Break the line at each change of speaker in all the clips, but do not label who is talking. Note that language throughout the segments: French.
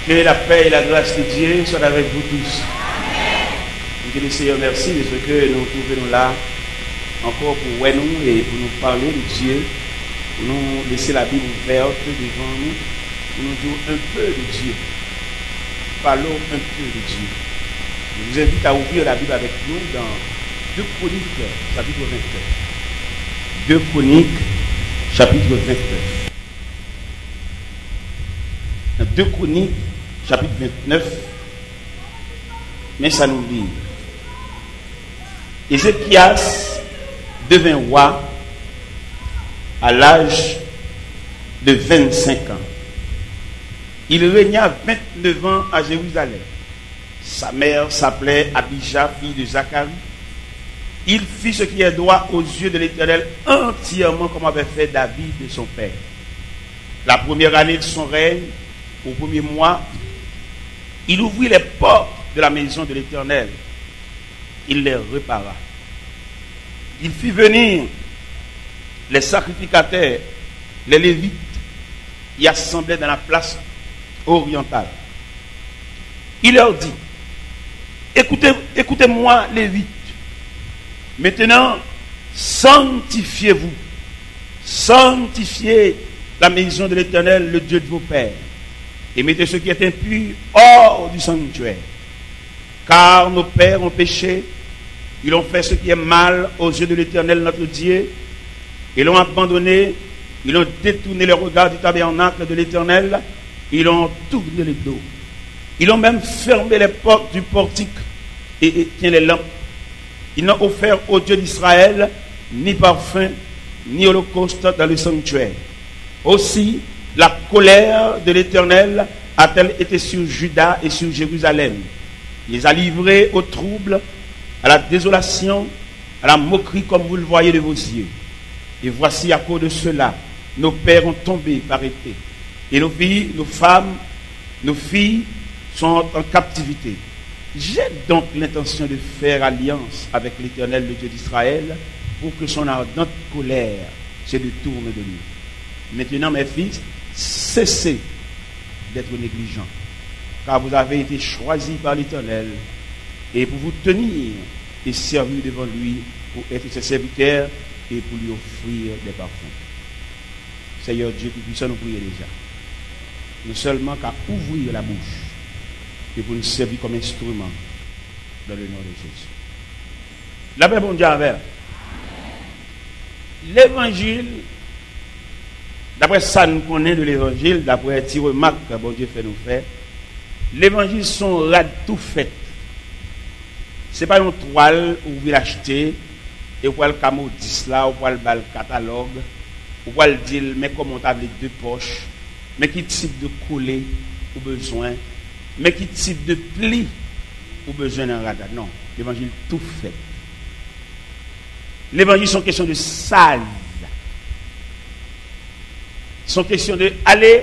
Que la paix et la grâce de Dieu soient avec vous tous. Que le Seigneur merci parce que nous trouvons là encore pour nous et pour nous parler de Dieu, pour nous laisser la Bible ouverte devant nous, pour nous dire un peu de Dieu. Parlons un peu de Dieu. Je vous invite à ouvrir la Bible avec nous dans 2 Chroniques, chapitre 29. 2 Chroniques, chapitre 29. Dans 2 Chroniques, chapitre 29, mais ça nous dit. Ézéchias devint roi à l'âge de 25 ans. Il régna 29 ans à Jérusalem. Sa mère s'appelait Abijah, fille de Zacharie. Il fit ce qui est droit aux yeux de l'Éternel entièrement comme avait fait David de son père. La première année de son règne, au premier mois, il ouvrit les portes de la maison de l'Éternel. Il les répara. Il fit venir les sacrificateurs, les Lévites, y assemblaient dans la place orientale. Il leur dit, écoutez-moi, Lévites. Maintenant, sanctifiez-vous. Sanctifiez la maison de l'Éternel, le Dieu de vos pères. Et mettez ce qui est impur hors du sanctuaire. Car nos pères ont péché, ils ont fait ce qui est mal aux yeux de l'Éternel notre Dieu, ils l'ont abandonné, ils ont détourné le regard du tabernacle de l'Éternel, ils ont tourné le dos. Ils ont même fermé les portes du portique et éteint les lampes. Ils n'ont offert au Dieu d'Israël ni parfum, ni holocauste dans le sanctuaire. Aussi, la colère de l'Éternel a-t-elle été sur Juda et sur Jérusalem. Il les a livrés au trouble, à la désolation, à la moquerie comme vous le voyez de vos yeux. Et voici à cause de cela, nos pères ont tombé par épée. Et nos filles, nos femmes, nos filles sont en captivité. J'ai donc l'intention de faire alliance avec l'Éternel, le Dieu d'Israël, pour que son ardente colère se détourne de nous. Maintenant, mes fils, cessez d'être négligents, car vous avez été choisis par l'Éternel, et pour vous tenir et servir devant lui, pour être ses serviteurs et pour lui offrir des parfums. Seigneur Dieu Tout-Puissant, nous prions déjà. Nous seulement qu'à ouvrir la bouche et pour nous servir comme instrument dans le nom de Jésus. La paix, bon Dieu, avec. L'évangile, d'après ça nous connaissons de l'évangile, d'après les remarques que bon Dieu fait nous faire, l'évangile sont rad tout fait. Ce n'est pas une toile où vous l'achetez et vous pouvez le camodis là, vous pouvez le catalogue, vous pouvez le dire, mais comment tu as les 2 poches, mais qui type de coller ou besoin, mais qui type de pli ou besoin d'un radar. Non, l'évangile tout fait. L'évangile sont question de sale. Sont question de aller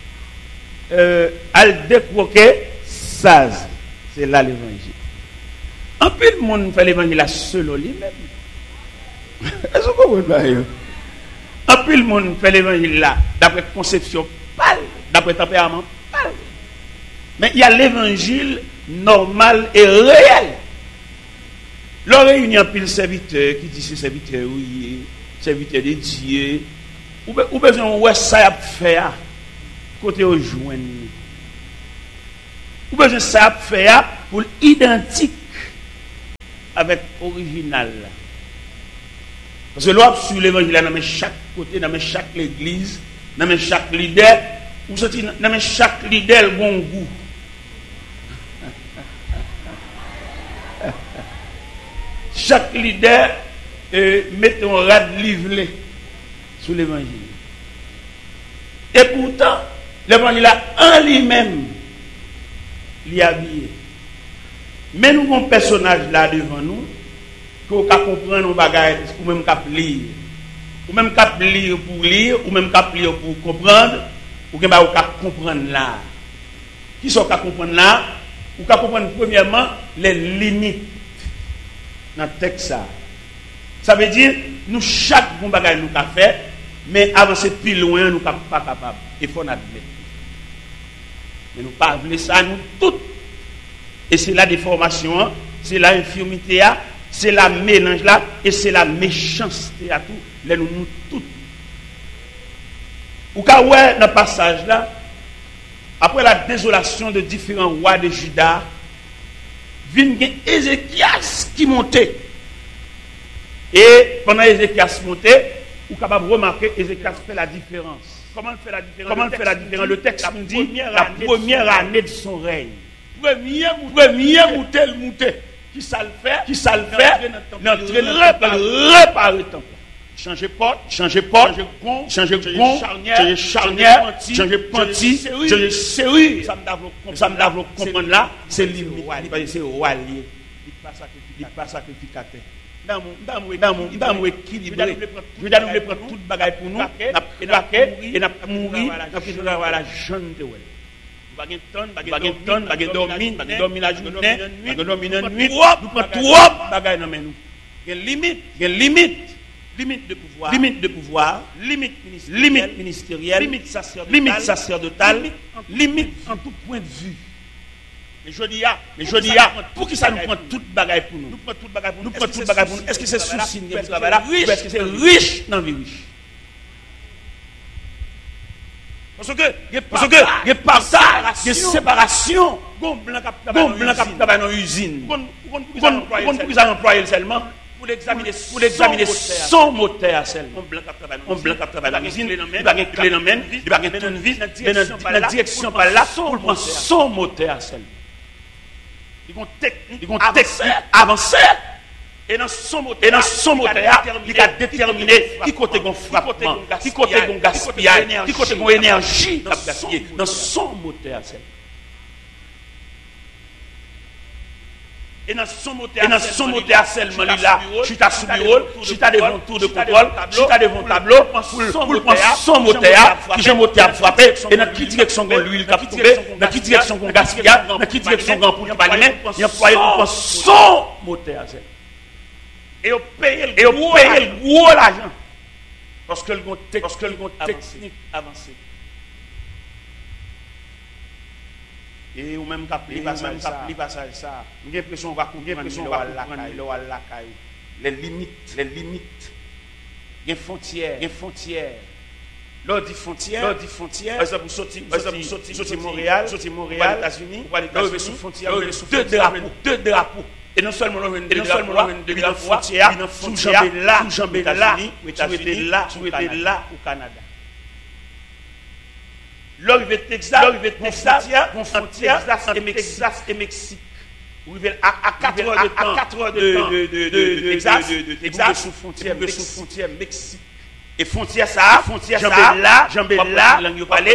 décroquer saz. C'est là l'évangile. En plus, le monde fait l'évangile à seul lui-même. Est-ce que vous comprenez? En plus, le monde fait l'évangile là, d'après conception pâle, d'après tempérament pâle. Mais il y a l'évangile normal et réel. L'oreille, il y a un pile serviteur qui dit c'est serviteur, oui, serviteur de Dieu. Ou besoin de ça à faire côté au joint. Ou besoin de ça à faire pour identique avec l'original. Parce que l'on sur l'évangile, dans chaque côté, dans chaque église, dans chaque leader, ou dans chaque leader, le bon goût. Chaque leader met un rad livré sur l'évangile. Et pourtant, l'évangile en lui-même, il est habillé. Mais nous avons un personnage là devant nous, qu'on peut comprendre nos bagages, ou même qu'à lire. Ou même qu'à lire pour lire, ou même qu'à lire pour comprendre, ou qu'à comprendre là. Qui sont qu'à comprendre là? Ou qu'à comprendre premièrement les limites dans le texte. Ça veut dire, nous, chaque bon bagage nous avons fait, mais avancer plus loin, nous ne sommes pas capables. Il faut admettre. Mais nous pas voulons ça, nous toutes. Et c'est la déformation, c'est la infirmité, c'est la mélange là, et c'est la méchanceté à tout. Là, nous toutes. Ou quand ouais, dans le passage là, après la désolation de différents rois de Juda, vient Ézéchias qui montait. Et pendant Ézéchias montait, vous êtes capable de remarquer Ézéchias fait la différence. Comment il fait la différence? Comment il fait la différence? Le texte nous dit la première année de son règne. Premier monté. Qui ça le fait? Réparer le temple. Changer porte, changer gond, charnière, changer panti, changer serrure. Ça me lave le comprendre là, c'est limite. C'est roi lié. Il pas sacrificateur. Dans mon équilibré. Je vais nous prendre toute bagaille pour nous. Et n'a mourir, n'a pas la jeune de ouais. Bagay dormir la journée, bagay dormir la nuit. Nous prenons trop bagaille dans nous. Il y a limite de pouvoir, limite ministérielle, limite sacerdotale, limite en tout point de vue. Mais je dis, pour qui ça nous prend toute bagaille pour nous? Nous prenons toute bagaille pour nous. Est-ce que c'est souci de travail là? Est-ce que c'est riche dans la vie riche? Parce que il y a partage, il y a séparation. Gon blanc qui dans une usine. Pour qu'ils emploient seulement pour l'examiner son moteur seulement. On blanc qui travaille dans l'usine, il va clé dans main, il va tourner vis dans la direction par là pour prendre son moteur seulement. Ils vont avancer. Et dans son moteur, il a déterminé qui côté gon frappement, qui côté gon gaspillage, qui côté gon énergie gaspillée dans son moteur seulement. Et dans son moteur seulement là, je suis à sous bureau, je suis à devant tour de contrôle, je suis à devant tableau pour prendre son moteur qui j'ai moteur frappé et dans quelle direction gon l'huile qui a tombé, dans quelle direction gon gaspillage, dans quelle direction gon pour pas lui-même, il employé pour son moteur seulement. Et on paye le gros l'argent. Parce que le technique avancée. Et ou même capli passage ça. J'ai l'impression va comprendre les limites. Il y a frontières. L'ordre dit frontière. Par exemple, vous sortez Montréal, États-Unis, vous sous frontière, deux drapeaux. Et non seulement depuis la frontière, sous jambé là, vous étiez là au Canada. L'arrivée de Texas, frontière et Mexique. Vous arrivez à 4 heures de Texas, sous frontière Mexique. Et frontière ça, jambé là,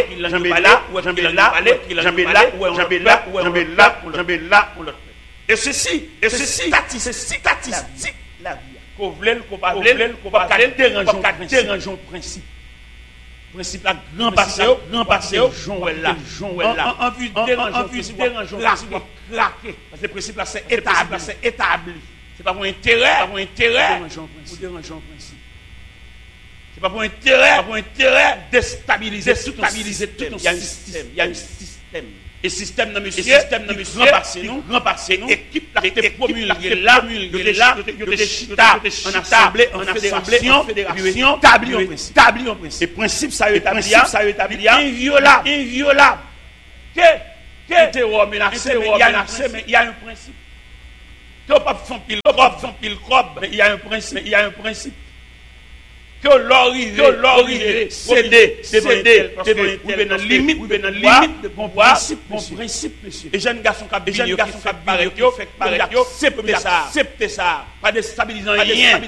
Et ceci, statistique la vie. Qu'on voulait, qu'on pas dérangeons principe. Principe la grand passé, Jean là. En vue dérangeons principe craquer. Parce que le principe là c'est établi. C'est pas pour intérêt, ou dérangeons principe. C'est pas pour intérêt déstabiliser tout. Il y a un système. Et système dans monsieur, grand passé nous, équipe la été promulguée là, de chita, en assemblée, en fédération, établi en principe. Et principe ça établi, inviolable. Que terror menacé, mais il y a un principe. Que pas font pile crobe, mais il y a un principe. Que l'orivé, céder, dans limite de bon principe, monsieur. Et jeunes garçons qui accepter ça, pas déstabilisant rien,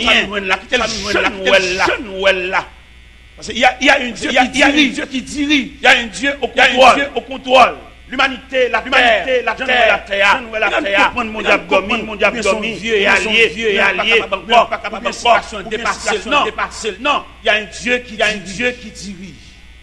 là. Parce qu'il y a un Dieu qui dirige, il y a un Dieu au contrôle. L'humanité, la terre, mon diable vieux et allié, non, il y a un Dieu qui dirige.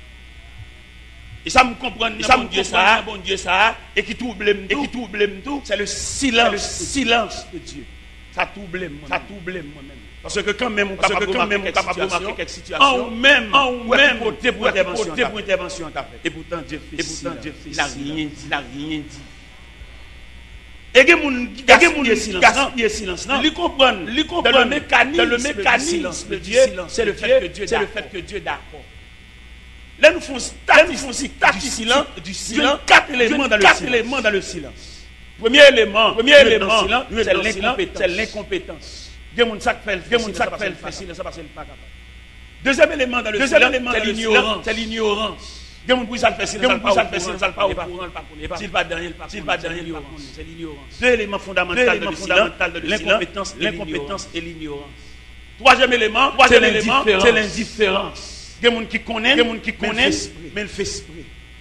Et ça me comprend, bon Dieu ça, et qui trouble tout, c'est le silence de Dieu. Ça trouble moi-même. Parce que quand même, on capable de remarquer quelques situations, en même, côté pour intervention, et pourtant Dieu fait il n'a rien dit. Et que mon silence, lui comprendre dans le mécanisme de Dieu, c'est le fait que Dieu est d'accord. Là nous faisons du silence, quatre éléments dans le silence. Premier élément, c'est l'incompétence. Il y a des gens qui fait silence parce qu'il n'est pas capable. Deuxième élément dans le silence, c'est l'ignorance. Il y a des gens qui fait silence parce qu'il n'est pas au courant. S'il va dans rien, c'est l'ignorance. Deux éléments fondamentaux dans le silence, l'incompétence et l'ignorance. Troisième élément, c'est l'indifférence. Il y a des gens qui connaissent, mais ils font esprit.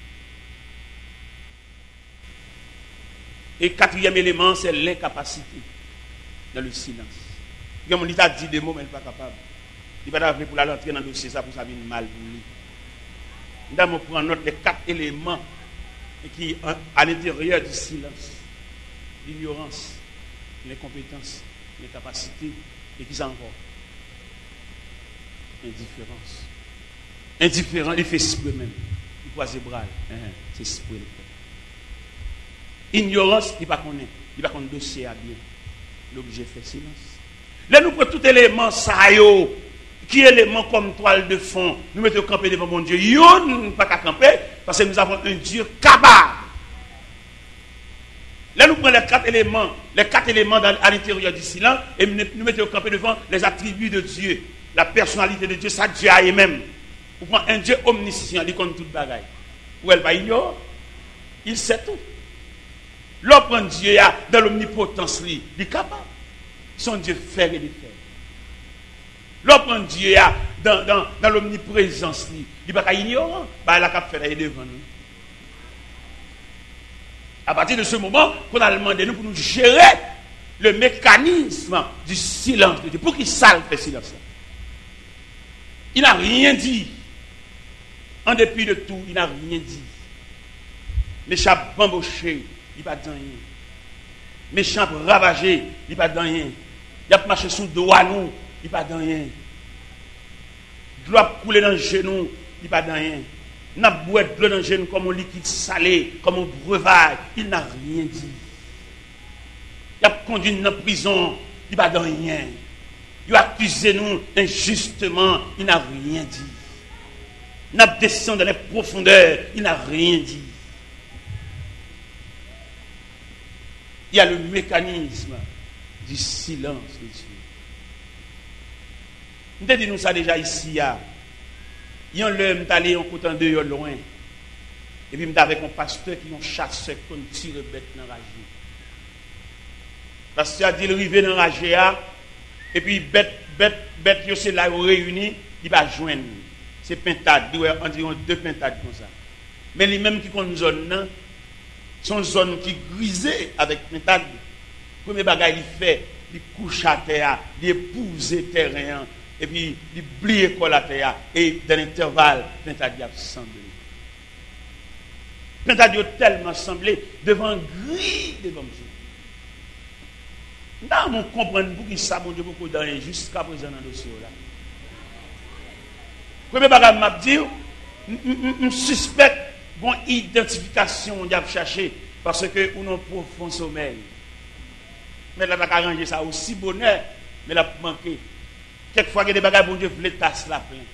Et quatrième élément, c'est l'incapacité dans le silence. Il y a des gens qui ont dit des mots, mais ils ne sont pas capables. Il va d'arriver pour l'entrer dans le dossier, ça pour ça venir mal pour lui. Nous allons prendre note des quatre éléments qui sont à l'intérieur du silence. L'ignorance, l'incompétence, l'incapacité, et qui sont encore indifférence. Indifférent, il fait esprit même. Il croise les bras. C'est esprit. Ignorance, il ne va pas connaître dossier à bien. L'objet fait silence. Là, nous prenons tout élément, ça y est, qui est élément comme toile de fond. Nous mettons camper devant mon Dieu. Yo, nous ne pas qu'à camper, parce que nous avons un Dieu capable. Là, nous prenons les quatre éléments à l'intérieur du silence, et nous mettons camper devant les attributs de Dieu, la personnalité de Dieu, ça Dieu a même. Vous prenez un Dieu omniscient, il connaît toute bagaille. Ou elle va ignorer, il sait tout. L'autre prend Dieu dans l'omnipotence, il est capable. Son Dieu fait et défait. L'autre prend Dieu dans l'omniprésence, il n'est pas ignorant, il a capable de faire devant nous. À partir de ce moment, on a demandé nous pour nous gérer le mécanisme du silence de Dieu. Pour qu'il salve le silence. Il n'a rien dit. En dépit de tout, il n'a rien dit. Méchant bamboché, il n'a pas dit rien. Méchant ravagé, il n'a pas dit rien. Il a marché sous le dos à nous, il n'a pas dit rien. De l'eau a coulé dans le genou, il n'a pas dit rien. Il n'a pas de l'eau dans le genou comme un liquide salé, comme un breuvage, il n'a rien dit. Il a conduit nous dans la prison, il n'a pas dit rien. Il a accusé nous injustement, il n'a rien dit. Il a descendu dans les profondeurs, il n'a rien dit. Il y a le mécanisme du silence de Dieu. Nous avons dit nous ça déjà ici. Il y a un homme qui est allé en côté de loin. Et puis il y avec un pasteur qui est un chasseur qui tire bête dans la rage. Le pasteur a dit il arrive dans la rage. Et puis bête, c'est là où réunis, il va joindre. C'est pintade, environ 2 pintades comme ça. Mais les mêmes qui ont une zone, sont zone qui grisée avec pintade. Le premier bagage il fait, il couche à terre, il épouse le terrain, et puis il blie l'école à terre, et dans l'intervalle, pintade a semblé. Pintade a tellement semblé devant gris devant Dieu. Nous comprenons pour qui ça, mon Dieu, beaucoup dans jusqu'à présent dans le dossier là. Premier bagage m'a dit, je suspecte une identification qu'on a cherché parce que nous avons un profond sommeil. Mais là, on a arrangé ça aussi bonheur, mais là, manqué. Quelquefois, il y a des bagages, bon Dieu, voulait tasser la plein.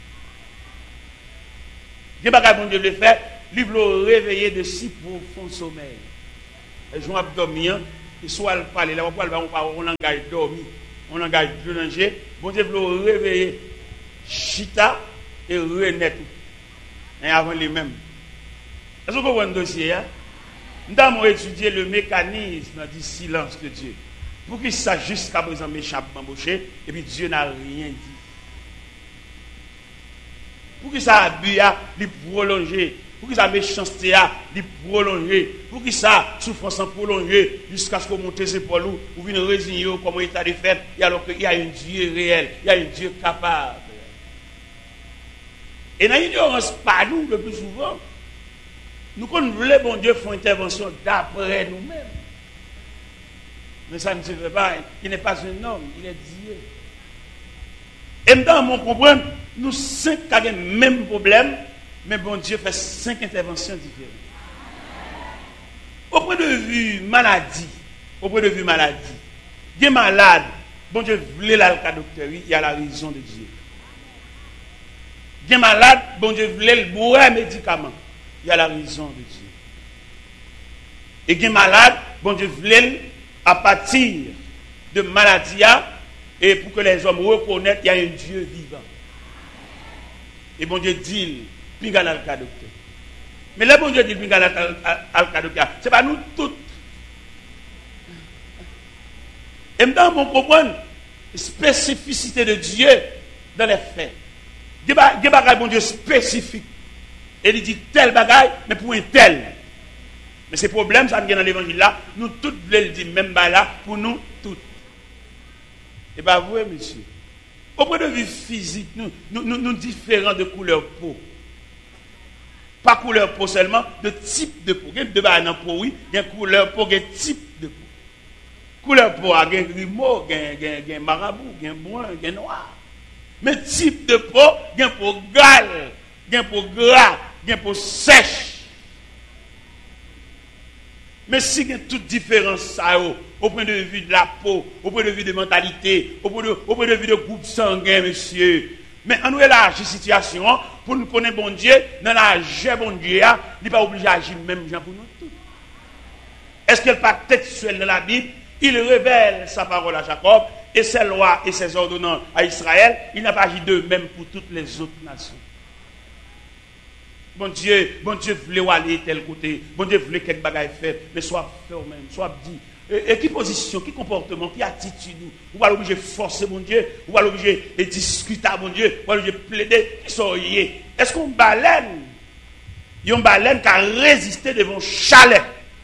Des bagages, bon Dieu, voulait faire, il voulait réveiller de si profond sommeil. Et je vais dormir. Et soit elle parle, là, on engage dormir, on engage danger. Bon Dieu, vous réveiller, chita et renaître. Et avant les mêmes. Est-ce que vous voyez un dossier? Nous avons étudié le mécanisme du silence de Dieu. Pour qu'il sache jusqu'à présent méchant embauché, et puis Dieu n'a rien dit. Pour qu'il ça abus, il prolonger. Pour que sa méchanceté a prolongé, pour que sa souffrance a prolongé jusqu'à ce qu'on monte ses épaules ou vienne résigner comme état de fait, et alors qu'il y a un Dieu réel, il y a un Dieu capable. Et dans l'ignorance, pas nous le plus souvent, nous quand nous voulons, bon Dieu, faire intervention d'après nous-mêmes. Mais ça ne se fait pas. Il n'est pas un homme, il est Dieu. Et maintenant, on comprend, nous 5 avons le même problème, mais bon Dieu fait 5 interventions différentes. Au point de vue maladie, il est malade, bon Dieu voulait la docteur, il y a la raison de Dieu. Il est malade, bon Dieu voulait le boire un médicament, il y a la raison de Dieu. Et il est malade, bon Dieu voulait à partir de maladie, et pour que les hommes reconnaissent qu'il y a un Dieu vivant. Et bon Dieu dit, pinga la docteur. Mais là, bon Dieu dit, pinga la docteur, c'est pas nous tous. Et maintenant, on comprend la spécificité de Dieu dans les faits. Il y a des bagages, bon Dieu, spécifiques. Et il dit tel bagaille, mais pour un tel. Mais ces problèmes, ça vient dans l'évangile là, nous tous voulons le dire, même là, pour nous tous. Et bien, vous, monsieur, au point de vue physique, nous différents de couleur peau. Pas couleur peau seulement, de type de peau. Il y a deux bagages dans peau, oui, il y a couleur peau, il y a type de peau. Couleur peau, il y a grimaud, il y a marabout, il y a brun, il y a noir. Mais type de peau, il y a peau gale, il y a peau gras, il y a peau sèche. Mais si il y a toute différence au point de vue de la peau, au point de vue de mentalité, au point de vue de groupe sanguin, monsieur. Mais on nous élargit la situation pour nous connaître bon Dieu, dans la vie bon Dieu, il n'est pas obligé d'agir même gens pour nous tous. Est-ce qu'il n'est pas textuel dans la Bible? Il révèle sa parole à Jacob et ses lois et ses ordonnances à Israël. Il n'a pas agi de même pour toutes les autres nations. Bon Dieu voulait aller tel côté. Bon Dieu voulait quelque bagaille faire, mais soit fait au même, soit dit. Et qui position, qui comportement, qui attitude, ou pas l'obligé de forcer mon Dieu, ou pas l'obligé de discuter à mon Dieu, ou pas l'obligé de plaider, qui sont liés. Est-ce qu'on baleine? Il y a une baleine qui a résisté devant chalet.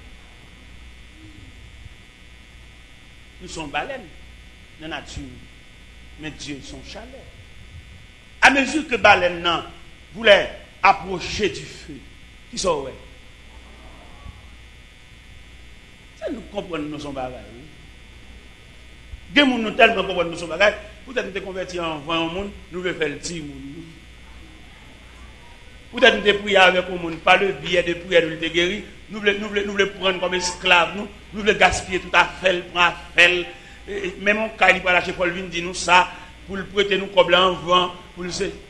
Nous sommes baleines dans la nature, mais Dieu son chalet. À mesure que baleine voulait approcher du feu, qui sont ouais. Ça nous comprenons nous sommes bagages. Des gens nous tellement comprennent nous sommes bagages. Peut-être nous sommes convertis en voie au monde, nous voulons faire le petit monde. Peut-être nous sommes priés avec le monde, pas le billet de prière de le guérir. Nous voulons prendre comme esclaves, nous voulons gaspiller tout à fait, prendre à fait. Même mon cas, il va lâcher Paul Vin, dit nous ça, pour le prêter nous comme en vent, pour le faire.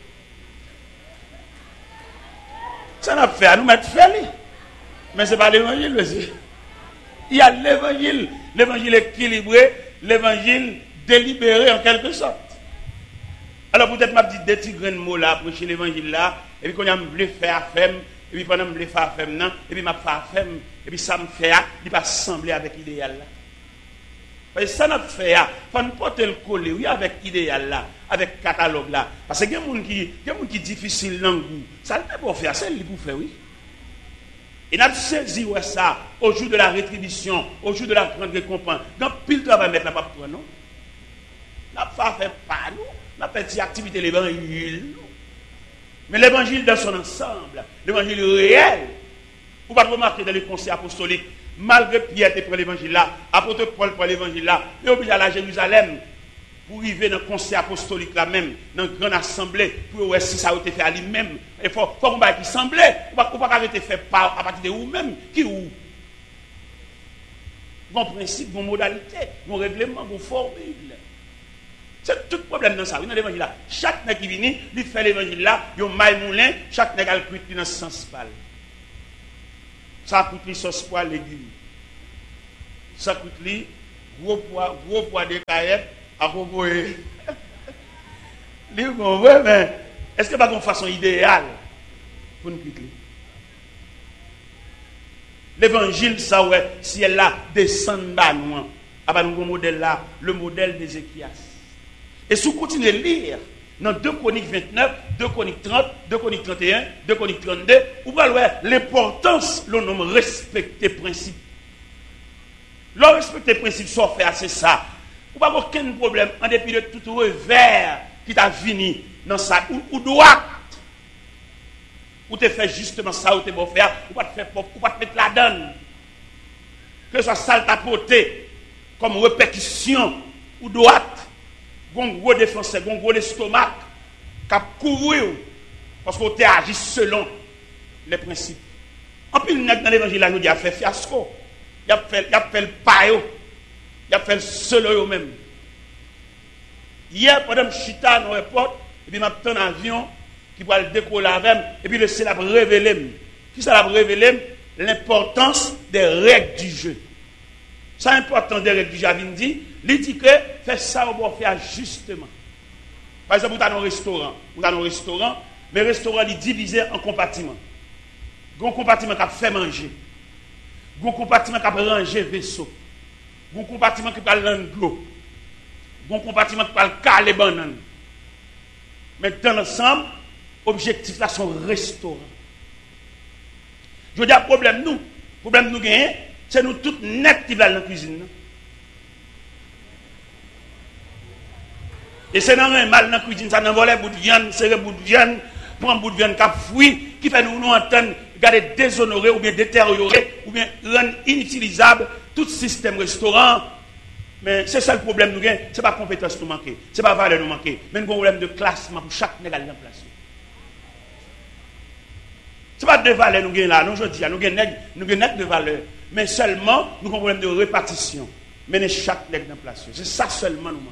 Ça n'a pas fait à nous mettre fait. Mais ce n'est pas l'évangile, monsieur. Il y a l'évangile équilibré, l'évangile délibéré en quelque sorte. Alors peut-être m'a dit des petits grains de mots là, prêcher l'évangile là, et puis quand on me faire à femme, et puis pendant me faire à femme non, et puis m'a fait à femme, et puis ça me fait à, il pas sembler avec l'idéal là. Parce que ça n'a fait à, faut ne pas le coller, oui, avec l'idéal là, avec catalogue là. Parce qu'il y a des gens qui difficile dans le goût. Ça ne peut pas faire, c'est lui pour faire, oui. Et nous avons saisi ça au jour de la rétribution, au jour de la grande récompense. Dans pile travail, mettre la pas pour nous. Nous n'avons pas fait pas nous. Nous avons fait activité de l'évangile. Mais l'évangile dans son ensemble, l'évangile réel. Vous ne pouvez pas remarquer dans les conseils apostoliques, malgré Pierre qui prend l'évangile là, apôtre Paul prend l'évangile là, il est obligé d'aller à Jérusalem pour arriver dans le conseil apostolique là même, dans une grande assemblée, pour voir si ça a été fait à lui-même. Il faut qu'on va qui semblait, ou pas arrêter fait par à partir de vous-même, qui ou. Bon principe, bon modalité, bon règlement, bon formule. C'est tout le problème dans ça. Dans l'évangile là, chaque nègre qui vient, il fait l'évangile là, il y a un maille moulin, chaque nègre a le cuit dans ce sens pâle. Ça coûte les sauce poil légumes. Ça coûte les gros poids de caillettes. À propos, mais est-ce que pas une façon idéale pour nous quitter? L'évangile, ça ouais, si elle là descend bas nous, à nous modèle là, le modèle d'Ézéchias. Et si vous continuez à lire dans 2 Chroniques 29, 2 Chroniques 30, 2 Chroniques 31, 2 Chroniques 32, vous allez voir l'importance, le nom respecter principe. Le respecter principe, soit faire, c'est ça. Ou pas aucun problème en dépit de tout revers qui t'a fini dans ça ou droit ou te fait justement ça ou te bon faire ou pas te faire ou pas te mettre la donne que ce soit sale ta portée comme répétition ou droite, un gros défense, un gros estomac, qui a couru parce qu'on t'a agi selon les principes. En plus, dans l'évangile, il a fait fiasco. Il a fait le paio. Il a fait le seul même. Hier, pendant que je suis dans l'aéroport, et puis je un avion qui va le décoller avec, et puis le ciel a révélé. Qui ça a révélé? L'importance des règles du jeu. C'est important des règles du jeu. Il dit que fait ça, on va faire justement. Par exemple, vous avez un restaurant. Mais le restaurant est divisé en compartiments. Il y a un compartiment qui a fait manger. Il y a un compartiment qui a rangé vaisseau. Il y a un compartiment qui a l'eau. Il y a un compartiment qui a caler banane. Mais dans l'ensemble, l'objectif là, sont restaurants. Je veux dire, problème nous gagnons, c'est nous tous net qui va dans la cuisine. Et c'est dans un mal dans la cuisine, ça n'a volé bout de viande, serré bout de viande, prend bout de viande qui a fouillé, qui fait nous entendre, garder déshonorer ou bien détériorer, ou bien rendre inutilisable tout système restaurant. Mais c'est ça le problème nous gagnons, ce n'est pas compétence nous manquer, ce n'est pas valeur nous manquer, mais nous avons un problème de classement pour chaque négal en place. Ce n'est pas de valeur nous gagnons là, nous aujourd'hui, nous gagnons de valeur, mais seulement nous avons un problème de répartition. Mais chaque nègre en place. C'est ça seulement nous manquons.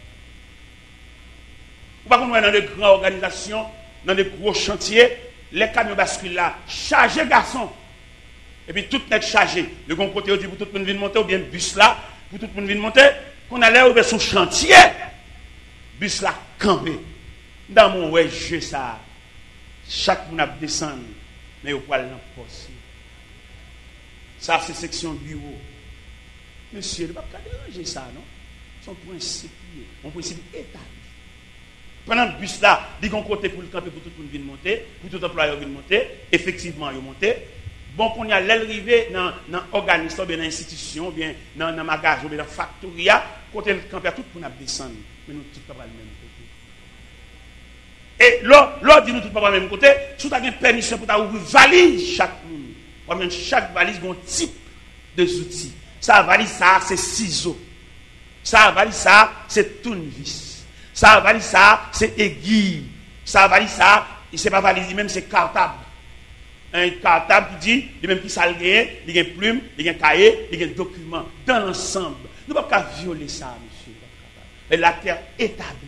Par contre, dans des grandes organisations, dans des gros chantiers, les camions basculent là, chargés garçons. Et puis tout n'est chargé. Le bon côté, on dit pour tout le monde venir monter, ou bien bus là, pour tout le monde venir monter, qu'on allait ouvrir son chantier, bus là, campé. Dans mon ouais, jeu ça, chaque monde a descendu, mais au poil dans poste. Ça, c'est section bureau. Monsieur, il ne va pas déranger ça, non? Son principe, mon principe établi. Pendant le bus là, il y a un côté pour le camper, pour tout le monde venir monter, pour tout employeur venir monter, effectivement, il monter. Bon, qu'on y a l'arrivée dans l'organisme, bien dans l'institution, bien dans le magasin, bien dans la factoria, côté le camper, tout le monde descendre. Mais nous, tout le monde le même côté. Et là, dit nous tout le monde le même côté, si tu as une permission pour ouvrir valise chaque monde, chaque valise a un type de outils. Ça, valise, ça, c'est ciseaux. Ça, valise, ça, c'est tournevis. Ça, valise, ça, c'est aiguille. Ça, valise, ça, c'est pas valise, même c'est cartable. Un cartable qui dit, il même qui s'algué, il y a une plume, il y a un cahier, il y a un document. Dans l'ensemble, nous ne pouvons pas violer ça, monsieur. Et la terre établie.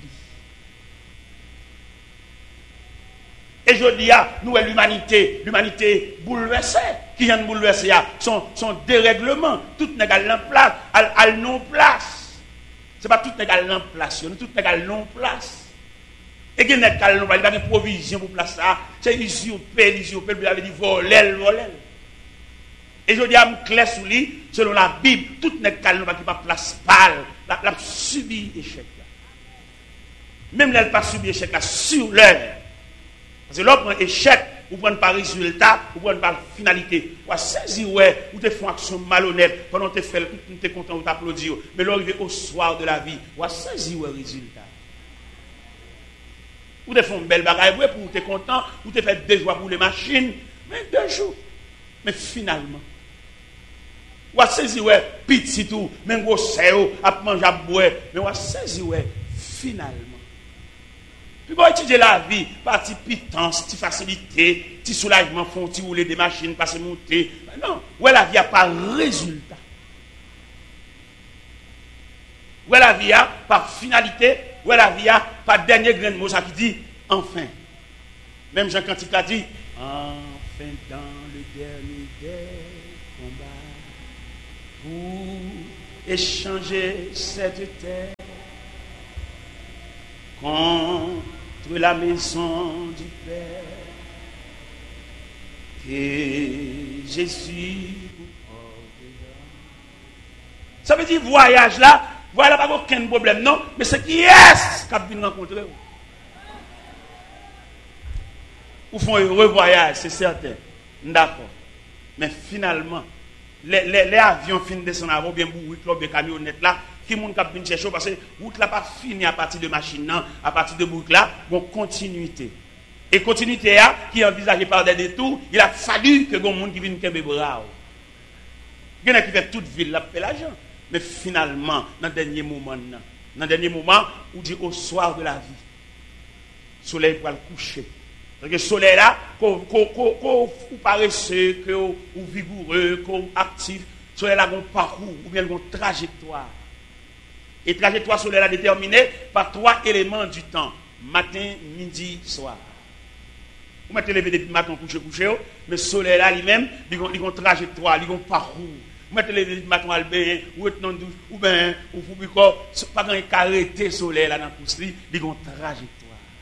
Et je dis, nous, l'humanité bouleversée, qui vient de bouleverser, son dérèglement, tout n'est pas en place, à non-place. Ce n'est pas tout égal en place, tout égal non place. Et qu'il n'y a pas de provision pour place ça. C'est usurpé, vous avez dit voler. Et je dis à mon clair sous lui, selon la Bible, tout n'est pas qui pas place pâle, la subi échec. Même là, elle pas subi échec là sur l'heure. Parce que l'autre prend échec, ou prend pas résultat, ou prend pas finalité. Ou saisir, ou te font action malhonnête, pendant que tu fais, tu es content, ou t'applaudis. Mais l'arrivée au soir de la vie, ou saisir le résultat. Ou te font une belle bagaille, pour tu es content, ou te fait 2 jours pour les machines, mais 2 jours. Mais finalement, ou saisir, petit tout, même gros séo, à manger, à boire, mais ou saisir, finalement. Puis bon, étudier la vie, partie pitance, petite facilité, petit soulagement, font petit rouler des machines, passer monter. Non, ouais, la vie a pas résultat. Ouais, la vie a pas finalité, ouais, la vie a pas dernier grain de mot, ça qui dit enfin. Même Jean Cantique a dit enfin dans le dernier des combats pour échanger cette terre contre la maison du Père, que Jésus vous portera. Ça veut dire voyage là, voilà pas aucun problème, non, mais c'est qui est-ce qu'a bien rencontré. Ou font un heureux voyage, c'est certain. D'accord. Mais finalement, les avions finissent de descendre avant, bien beaucoup de camionnettes là, qui monde qui vient chercher parce que route là pas fini à partir de machine non, à partir de boucle là, bon continuité. Et continuité là qui est envisagée par des détours, il a fallu que gon monde qui vienne kembe bras. Il y en a qui fait toute ville là fait l'argent. Mais finalement, dans le dernier moment, on dit au soir de la vie, le soleil va le coucher. Donc le soleil là, qu'on paresseux, qu'on vigoureux, qu'on actif, le soleil là, qu'on parcours, ou bien qu'on trajectoire. Et trajectoire soleil là déterminée par 3 éléments du temps. Matin, midi, soir. Vous mettez lever depuis matin coucher, mais le soleil là lui-même, il a une trajectoire, il a un parcours. Vous mettez lever depuis matin al bain, ou dans douche, ou bien, ou pas quand il arrêté le soleil là dans la pousse, il a une trajectoire.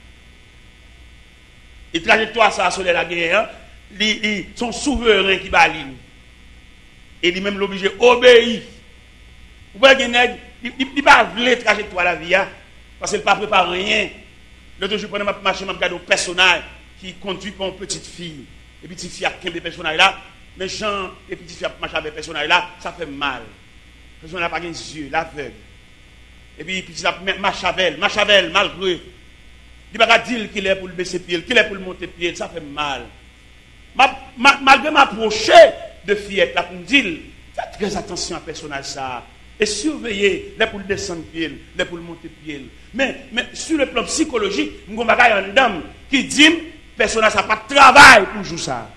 Et trajectoire ça, le soleil là, ils sont souverains qui balent. Et lui-même l'obligé obéir. Vous voyez, il ne pas la trajectoire la vie, parce qu'il ne prépare pas rien. L'autre jour, pendant ma marche, je regarde un personnage qui conduit pour une petite fille. Et puis, petite fille a 15 personnages là. Mais Jean et petite fille a marché avec personnage là, ça fait mal. Le personnage n'a pas les yeux, l'aveugle. Et puis, petite a marché avec malgré. Il ne va pas dire qu'il est pour le baisser pied, qu'il est pour le monter pied, ça fait mal. Malgré m'approcher de fillette là pour me dire, faites très attention à personnage ça. Et surveiller les pour le descendre pied, les pour le monter pied. Mais sur le plan psychologique, nous avons une dame qui dit personnage n'a pas de travail pour jouer ça.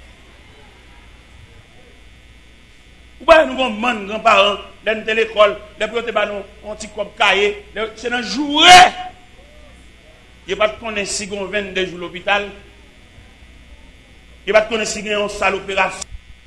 Ou bien nous avons des grands-parents, les de l'école, les protés ont un petit comme cahier, c'est un jouet. Il n'y a pas de connaître si on 22 jours à l'hôpital. Il n'y a pas de connaître si on a une salle d'opération.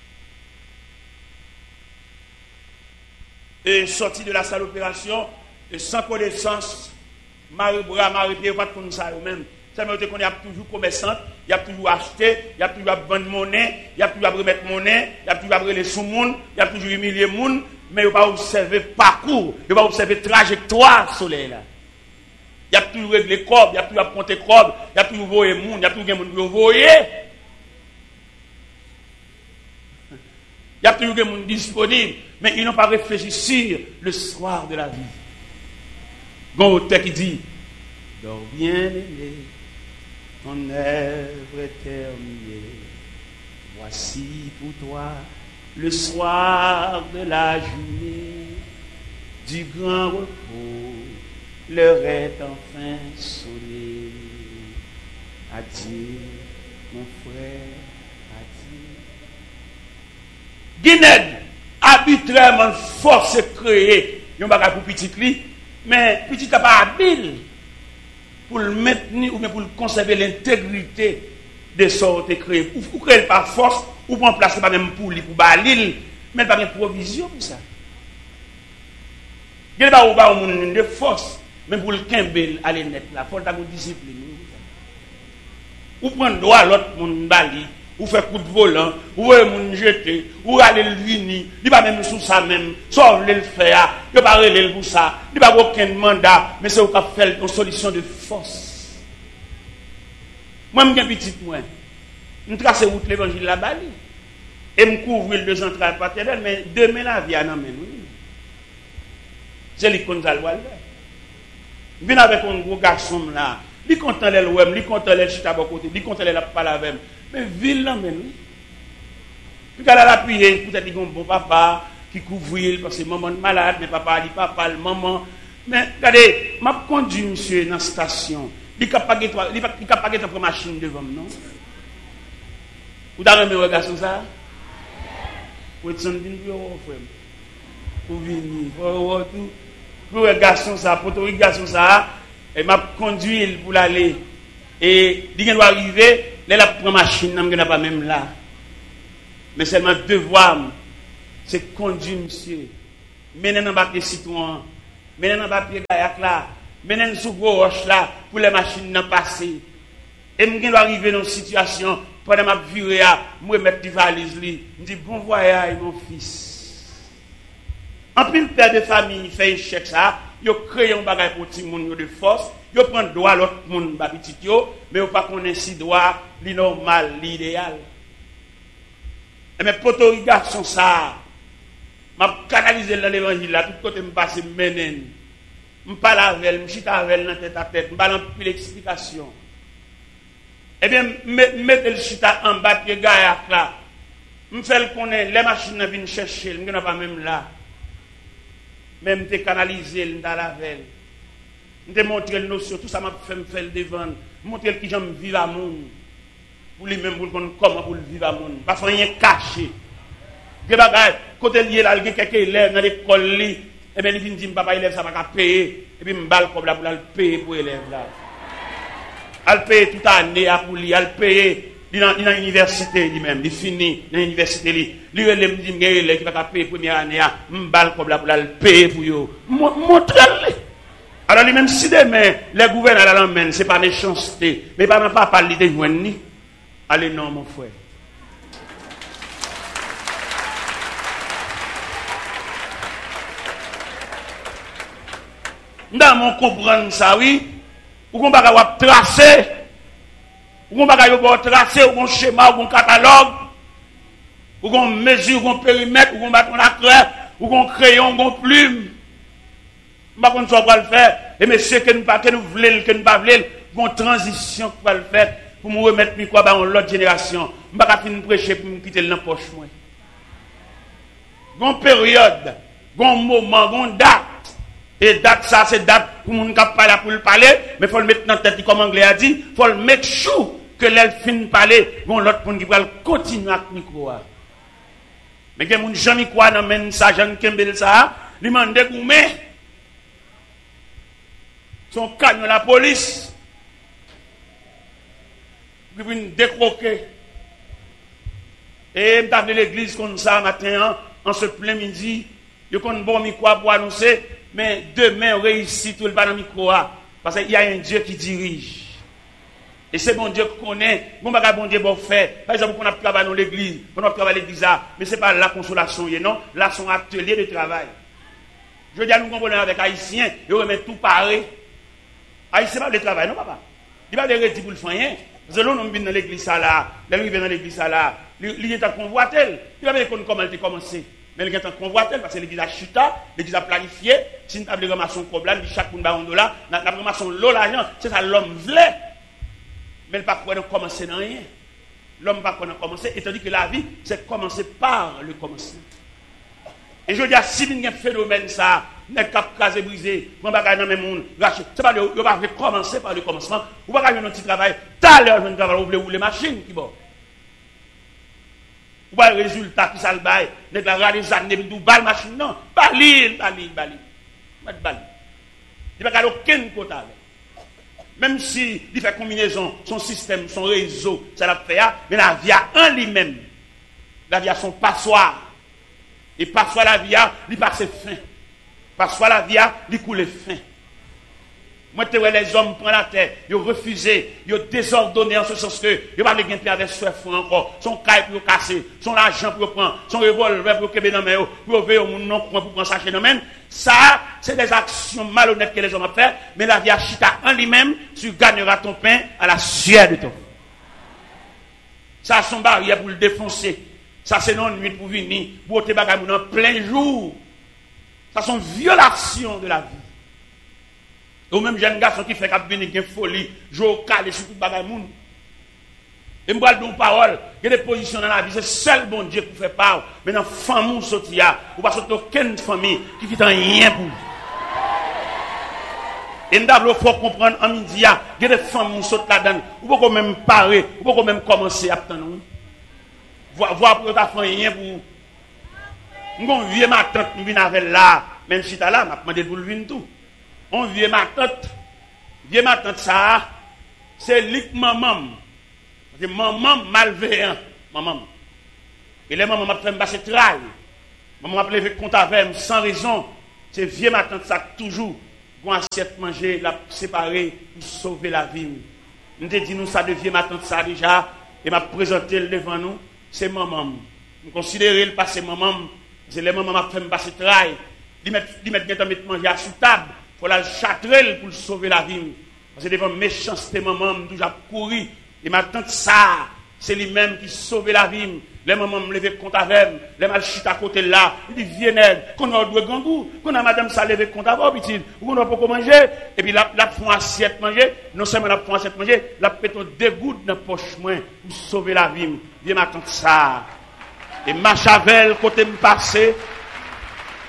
Et sorti de la salle d'opération, sans connaissance, marie-bras, marie-pied, pas de connaître ça eux-mêmes. Ça veut dire qu'on est toujours commerçant, il y a toujours acheté, il y a toujours vendre monnaie, il y a toujours remettre monnaie, il y a toujours brûler sous monde, il y a toujours humilier monde, mais il ne va pas observer parcours, il ne va pas observer trajectoire soleil là. Il y a toujours réglé corps, il y a toujours compter corps, il y a toujours voyer monde, il y a toujours des monde qui voyer. Il y a toujours des gens disponibles, mais ils n'ont pas réfléchi sur le soir de la vie. Gon auteur qui dit, dors bien aimé, ton œuvre est terminée. Voici pour toi le soir de la journée, du grand repos, l'heure est enfin sonnée. Adieu, mon frère. Guinée, arbitrairement force créer, il n'y a pas pour petit cli, mais petit n'a pas habile pour le maintenir ou bien pour conserver l'intégrité de sortes créées. Ou créer par force, ou pour en placer pas même pour lui, pour balil, mais pas de provision pour ça. Il n'y a pas de force, même pour le Kimbel, aller net là, il faut avoir une discipline. Ou prendre droit à l'autre monde bali. Ou faire coup de volant, ou moun jeter, ou aller le vini, il va même sous ça même, sauf le faire, il va pas aller pour ça, il va aucun mandat, mais c'est au cas faire une solution de force. Moi, je suis petit, moi, je trace route l'évangile la bali, et je couvre le 2 entrailles paternelles, mais demain la vie à nous. C'est l'icône d'Alwal. Je viens avec un gros garçon là, il content les web, il content les chita à côté, il content les pas la même. Mais ville là, mais oui. Puis qu'elle a appuyé, peut-être qu'il y a un bon papa qui couvre, parce que maman est malade, mais papa dit papa, le maman. Mais regardez, m'a conduit monsieur dans la station. Il n'a pas de machine devant non? Vous avez un regard sur ça? Vous êtes en frère. Vous venez, pour le garçon ça, pour le garçon ça, et m'a conduit pour l'aller. Et il doit arriver. Là, la première machine, je n'ai pas même là. Mais seulement devoir, c'est conduire, monsieur. Mener dans le papier citron, mener dans le papier gaillac là, mener sous gros roche là, pour les machines n'en passer. Et je dois arriver dans une situation, pendant ma vie, je mettre des valises, je dis bon voyage, mon fils. En plus, le père de famille fait échec ça, il crée un bagage pour tout le monde de force. Yo prend droit l'autre monde ba petit yo mais yo pas connaît si droit li normal l'idéal et mais poto garçon ça m'a canaliser dans l'évangile là tout côté me passer menen me parle avec me chita avec dans tête à tête me parle en pile explication et bien mettre le chita en bas pied gaillac là me fait connaître les machines viennent chercher me n'a pas même là même te canaliser dans la veille. Je te montrer le notion, tout ça m'a fait me faire devant, montrer qui j'aime vivre à monde. Pour lui-même, pour comment pour vivre à monde. Pas rien caché. Que bagay, côté lié là, il y a quelques élèves dans l'école, et bien il vient dire, papa, élève, ça va pas payer. Et puis, je m'balle comme là pour le payer pour l'élève là. Elle paye toute année pour lui, elle paye. Il est dans l'université lui-même, il finit dans l'université. Il me dit, il qui va payer première année, je m'balle comme là pour le payer pour lui. Montre-le. Alors, lui-même, si demain, les gouverneurs l'emmènent, ce n'est pas méchanceté, mais pas parler de joindre. Allez, non, mon frère. Dans mon comprendre ça, oui, ou qu'on va tracer, ou qu'on va tracer, ou qu'on schéma, ou qu'on catalogue, ou qu'on mesure, ou qu'on périmètre, ou qu'on bat la craie, ou qu'on crayon, ou qu'on plume. Je ne sais pas comment le faire. Et messieurs, que nous voulons, que nous pas voulons, une transition pour le faire, pour me remettre quoi dans l'autre génération. Je ne sais pas finir prêcher pour me quitter dans la poche. Une période, un moment, une date. Et date, ça, c'est date pour moun k'ap parler pour le parler, mais il faut le mettre dans la tête, comme l'anglais a dit, il faut le mettre chou, que l'elle finit de parler, bon, l'autre pour qui va continuer avec le micro. Mais que moun Jean Micro n'amène ça, Jean Kembel ça, lui mande goumé, son camion la police, qui vient décroquer. Et m't'a appelé l'église comme ça, matin, en ce plein midi, il y a un bon micro pour annoncer, mais demain, on réussit tout le pas dans le micro. Parce qu'il y a un Dieu qui dirige. Et c'est bon Dieu qu'on connaît. Bon Dieu bon fait. Par exemple, on a travaillé dans l'église. On a travaillé dans l'église. Mais ce n'est pas la consolation. Non. Là, c'est un atelier de travail. Je veux dire, nous comprenons avec Haïtiens. Ils remettent tout pareil. Haïtien, c'est pas le travail. Non, papa. Il va le dire pour le faire rien. Parce que là, on vient dans l'église là. Là, on vient dans l'église là. Il est en convoitel. Il va dire comment il a commencé. Mais il y a un convoitel parce que l'église a chuta, l'église a planifié. Si nous avons ramassé un problème, chaque monde a un dollar, nous avons ramassé l'eau, l'argent, c'est ça l'homme voulait. Mais il ne peut pas commencer dans rien. L'homme ne peut pas commencer, étant dit que la vie, c'est commencer par le commencement. Et je dis, si il y a un phénomène, ça, n'est pas casé, brisé, on va gagner dans le monde, c'est pas le, on va commencer par le commencement, on va gagner un petit travail, tout à l'heure, je ne travaille, vous voulez les machines qui vont. Ou pas le résultat qui ça le bail, n'est pas les années, ou pas la machine, non, bali. Il n'y a pas aucun côté avec. Même si il fait combinaison, son système, son réseau, ça l'a fait, mais la vie en lui-même, la vie a son passoire. Et passoire la vie, il passe fin. Passoire la vie, il coule fin. Moi, les hommes prennent la terre, ils ont refusé, ils ont désordonné en ce sens que ils n'ont pas de gain avec soif encore, son caille pour casser, son argent pour prendre, son revolver pour kebe dans main, pour veiller au monde non pour prendre sa chaîne. Ça, c'est des actions malhonnêtes que les hommes ont fait, mais la vie a chita en lui-même, tu gagneras ton pain à la sueur de ton. Ça, son barrière pour le défoncer. Ça, c'est non nuit pour venir, pour te bagaille en plein jour. Ça, c'est une violation de la vie. Ou même jeune garçon qui fait qu'à venir une folie, jouer calé sur tout bagaille moun. Et moi donne parole, il y a des positions dans la vie, c'est seul bon Dieu qui fait part. Mais dans famille sortir, ou pas sortir aucune famille qui fait rien pour. Et nous faut comprendre en midi, il y a des femmes qui sortent là-dedans, ou pas même parer, ou pas même commencer à attendre. Voir pour ta faire rien pour. Nous vieux ma tante, nous venons avec là, même si tu as là, m'a demandé pour le venir tout. On vieux ma tante ça, c'est lik maman. C'est maman malveillant, maman. Et les mamans m'a fait me passer trail. Maman m'a levé compte avec sans raison. C'est vieux ma tante ça toujours pour assiette manger, la séparer pour sauver la vie. Nous te dit nous ça de vieux ma tante ça déjà et m'a présenté devant nous, c'est maman. Nous considérer le passé maman, c'est les mamans m'a fait me passer trail. Ils mettent manger à sous table. Il faut la châtrer pour sauver la vie. Parce que devant méchanceté, maman, je toujours couru. Et ma tante, ça, c'est lui-même qui sauve la vie. Les mamans me lever compte avec, les mal chute à côté là. Il dit, viens, qu'on a deux gangous, qu'on a madame ça lever compte avec, petit, ou qu'on a pas manger. Et puis la font assiette manger. Non seulement la font assiette manger, la péton deux gouttes dans la poche moins pour sauver la vie. Viens, ma tante, ça. Et ma chavel, côté me passer.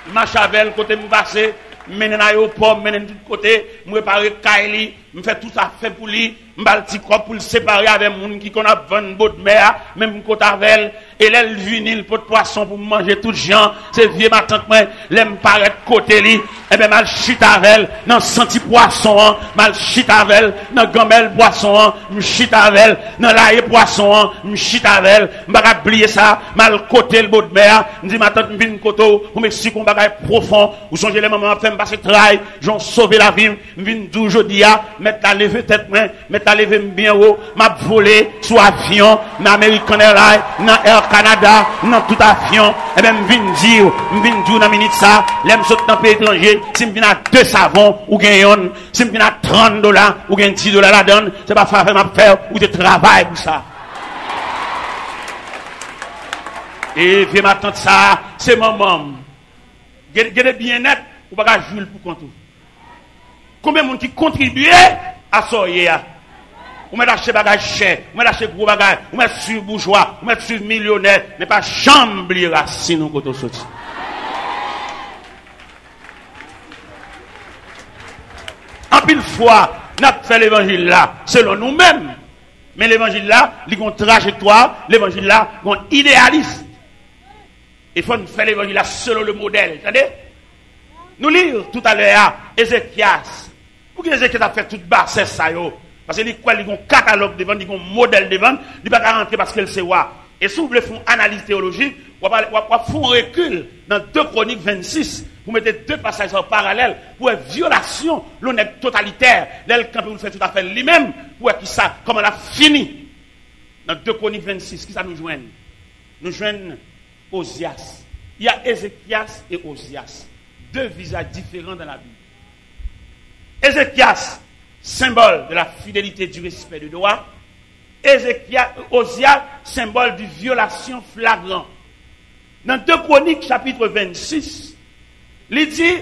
Machavel, côté me passer, menen aéroport, menen tout côté, me réparer Kaili, me fait tout ça fait pour lui, m'bal petit corps pour le séparer avec moun qui qu'on a 20 bottes de mer, même côté avec et l'elle vinil pour poisson pour manger tout gens, c'est vieux ma tante moi, l'aime paraître côté li, et ben mal chita avec dans senti poisson, mal chita avec dans gamelle poisson, me chita avec dans l'ail poisson, me chita avec, m'ba oublier ça, mal côté le bout de mer, me dit ma tante vinn koto, pour m'expliquer un bagage profond, ou songez les moments fait me passer travail, j'en sauver la vie, me vinn dou jodi a, mettre la lever tête moi, mettre la lever bien haut, m'a volé sous avion, dans American Airlines, dans Air Canada, dans tout avion, et ben m'vinn dire dans minute ça, l'aime saute dans pays étranger, si m'vinn à 2 savons ou gagne, si m'vinn à $30 ou gagne $10 la donne, c'est pas faire m'a faire ou de travail pour ça. Et viens m'attendre ça, c'est maman. Gardez bien net, ou pas jouer pour compte. Combien de monde qui contribue à ça hier? Ou met acheter bagage cher, ou met acheter gros bagage, ou met sur bourgeois, ou met sur millionnaire, mais pas chambre racine quand on sorti. En pile fois, n'a fait l'évangile là selon nous-mêmes. Mais l'évangile là, il y a une trajectoire, l'évangile là, il y a un idéalisme. Il faut faire l'évangile là selon le modèle. Attendez? Nous lire tout à l'heure Ézéchias. Pour que Ézéchias a fait toute basse ça yo. Parce qu'il y a un catalogue devant, il y a un modèle devant, il ne peut pas rentrer parce qu'elle sait quoi. Et si vous voulez faire une analyse théologique, vous faire un recul dans 2 Chroniques 26. Vous mettez 2 passages en parallèle pour une violation, l'honnête totalitaire. L'elle, quand vous le faites tout à fait lui-même, pour qui ça, comment on a fini. Dans 2 Chroniques 26, qui ça nous joigne? Nous joignons Osias. Il y a Ézéchias et Osias. 2 visages différents dans la Bible. Ézéchias, symbole de la fidélité, du respect du droit. Osias, symbole de violation flagrante. Dans 2 Chroniques, chapitre 26, il dit,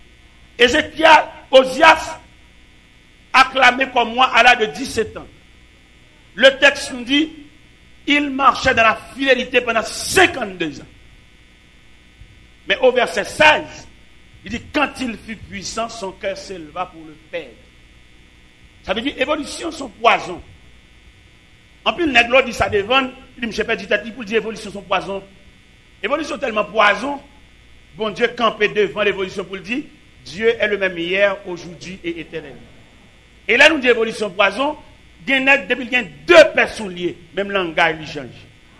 Osias, acclamé comme moi à l'âge de 17 ans. Le texte nous dit, il marchait dans la fidélité pendant 52 ans. Mais au verset 16, il dit, quand il fut puissant, son cœur s'éleva pour le perdre. Ça veut dire, évolution, son poison. En plus, le nègre dit ça devant, il dit, je ne sais pas dit, pour dire, évolution, son poison. Évolution tellement poison, bon Dieu campé devant l'évolution pour le dire, Dieu est le même hier, aujourd'hui et éternellement. Et là, nous dit évolution poison, depuis qu'il y a 2 paires souliers, même langage lui change.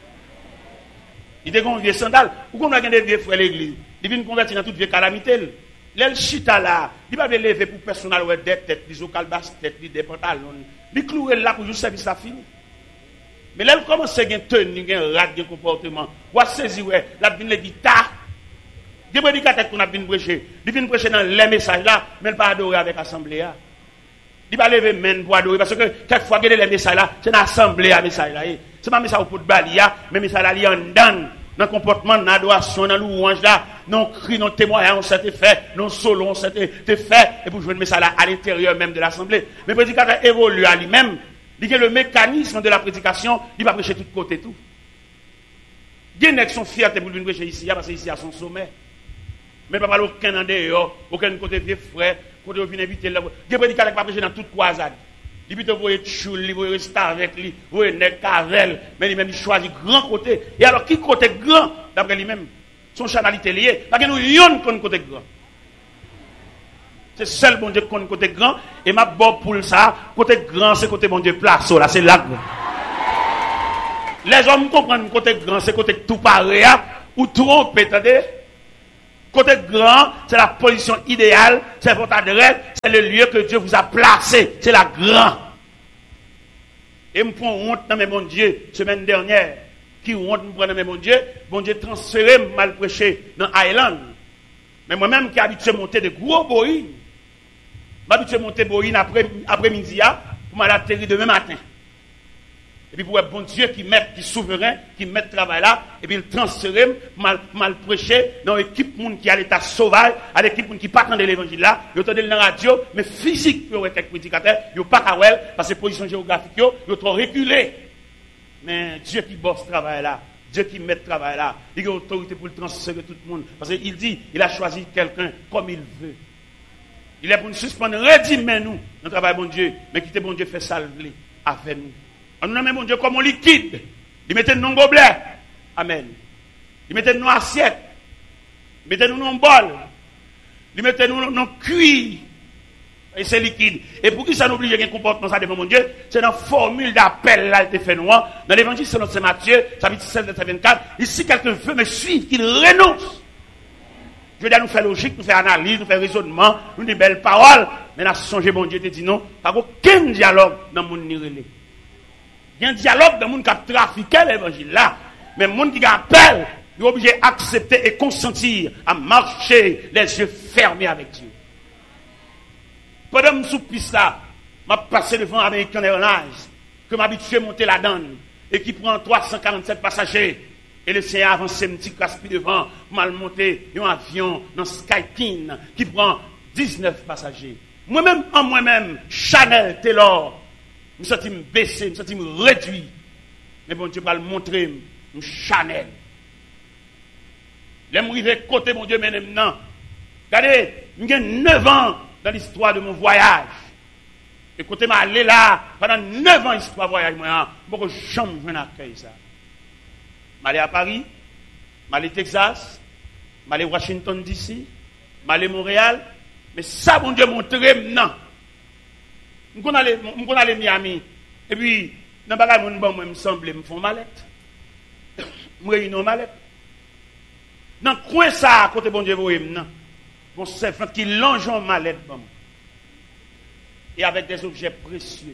Il était un vieux sandal, ou qu'on a des vieux frères l'église, il vient convertir dans toute vieille calamité. L'el chita là, il va lever pour personnel ou des têtes, des ocalbas têtes, des pantalons, il clouer là pour juste service à fini. Mais là, il commence à gagner tenue, un rat de comportement. Ou à saisir, la vine le dit, ta. Des prédicateurs qu'on a bien prêché. Il vient prêcher dans les messages là, mais il pas adorer avec l'assemblée. Il va lever main pour adorer. Parce que quelquefois, les messages là, c'est l'assemblée à message là. C'est pas un message pour balia, mais message là, il y a un dan. Dans le comportement, dans l'adoration, dans louange là, non cri, non témoignage, on s'était fait, non solo, on s'était fait, et pour jouer le message là à l'intérieur même de l'assemblée. Mais le prédicateur évolue à lui-même. Il y a le mécanisme de la prédication, il va prêcher de tous côtés tout. Il y a qui sont fiers pour venir prêcher ici, parce que ici à son sommet. Mais pas aucun en dehors, aucun côté vieux frère, côté vient inviter là. Il y a prédicateur qui va prêcher dans toute croisade. Il peut voyer choule, il voyer rester avec lui, voyer nèg cavel, mais lui-même il choisit grand côté. Et alors qui côté grand d'après lui-même, son chanalité lié, parce que nous yon qu'on côté grand. C'est seul bon Dieu qui connaît côté grand. Et ma bon pour ça, côté grand, c'est côté bon Dieu place. Là, c'est là. Les hommes comprennent côté grand, c'est côté tout pareil, ou trompe, attendez. Côté grand, c'est la position idéale, c'est votre adresse, c'est le lieu que Dieu vous a placé. C'est la grand. Et me prend honte dans mes bon Dieu, semaine dernière. Qui honte me prend dans mes bon Dieu transféré, mal prêché dans Island. Mais moi-même qui habitué à monter de gros boïnes, m'habitué à monter boïne après-midi pour m'atterrir demain matin. Et puis pour un bon Dieu qui souverain, qui met le travail là, et puis il transfère, mal prêcher dans l'équipe monde qui a l'état sauvage, à l'équipe monde qui pas attendre l'évangile là, ils entendent dans la radio, mais physique, ils ont été prédicateurs, ils n'ont pas qu'à parce que position géographique, ils ont trop reculé. Mais Dieu qui bosse ce travail là, Dieu qui met le travail là, il a autorité pour le transférer tout le monde. Parce qu'il dit, il a choisi quelqu'un comme il veut. Il est pour nous suspendre, redimez nous, notre travail, bon Dieu, mais quittez bon Dieu, fait salver avec nous. On nous nomme bon Dieu comme on liquide. Il mettait nous dans gobelet. Amen. Il mettait nous dans assiette. Il mettait nous dans bol. Il mettait nous dans cuir. Et c'est liquide. Et pour qui ça n'oblige un comportement ça devant mon Dieu, c'est dans la formule d'appel là, il fait noir. Dans l'évangile selon Saint Matthieu, chapitre 16, verset 24, ici quelqu'un veut me suivre, qu'il renonce. Je veux dire, nous faire logique, nous faire analyse, nous faire raisonnement, nous des belles paroles, mais nous songé, bon Dieu te dit non, pas aucun dialogue dans le monde nirélé. Il y a un dialogue dans le monde qui a trafiqué l'évangile là, mais le monde qui appelle, il est obligé d'accepter et consentir à marcher les yeux fermés avec Dieu. Pendant que je suis piste là, je passé devant American Airlines, que m'habitué à monter la donne, et qui prend 347 passagers. Et le Seigneur avance un petit casse-pied devant, mal monté un avion dans Skyteam, qui prend 19 passagers. Moi-même, Chanel, Taylor, je me sens baissé, je me sens réduit. Mais bon Dieu va le montrer, Chanel. Je suis arrivé côté mon Dieu, maintenant. Regardez, j'ai 9 ans dans l'histoire de mon voyage. Et côté m'a allé là, pendant 9 ans, l'histoire de voyage, moi, je ne peux jamais accueillir ça. Je suis allé à Paris, je suis allé au Texas, je suis allé à Washington DC, je suis allé à Montréal. Mais ça, mon Dieu, montre maintenant. Je suis allé à Miami. Et puis, dans le bagage, je me semble, je me fais mallette. Je me réunis mallette. Dans le coin, ça, à côté, bon Dieu, vous maintenant. Mon servant qui longe en mallette, et avec des objets précieux.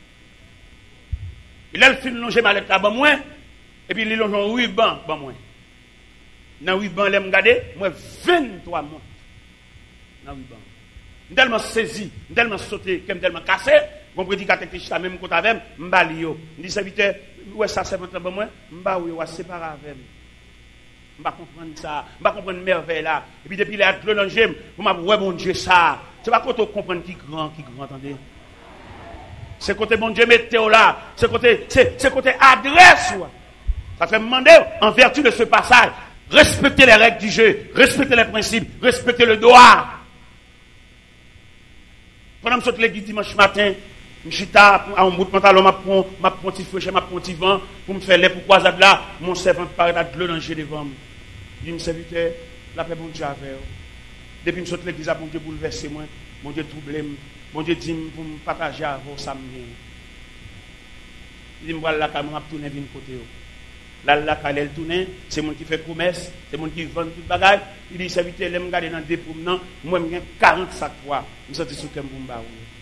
Il a fait longer mallette là, moi. Et puis, il longe en ruban, moi. Dans le ruban, il m'a regardé, moi, 23 mois. Dans le ruban. Je suis tellement saisi, je suis tellement sauté, je suis tellement cassé. Mon prédicateur qui est même côté avec moi, je dis, serviteur, où est-ce que ça fait moi? Je suis séparé avec moi. Je ne comprends pas ça, je ne comprends pas merveille là. Et puis depuis les actes dans le gym, vous m'avez ouais, bon Dieu, ça. C'est pas quand on comprend qui grand, attendez. C'est côté bon Dieu, météo là. C'est côté adresse. Ça fait demander, en vertu de ce passage, respecter les règles du jeu, respecter les principes, respecter le droit. Pendant que je saute l'église dimanche matin, je suis à un bout de pantalon, je prends un petit fouet, je prends un petit vent, pour me faire les pour croisade là, mon servant paraît à de l'eau dans le jeu devant moi. Je dis, mon serviteur, la paix, bon Dieu, avec vous. Depuis que je saute l'église, bon Dieu, bouleversé moi, bon Dieu, troublé moi, bon Dieu, dit pour me partager avec vous, ça me vient. Il dit, voilà, quand je tourne, je viens côté. Là, quand elle tourne, c'est mon qui fait promesse, c'est mon qui vend tout le bagage. Il dit, serviteur, je me garde dans des promenants, moi, je 40 sacs quoi. Je suis sorti sur le Kembumba.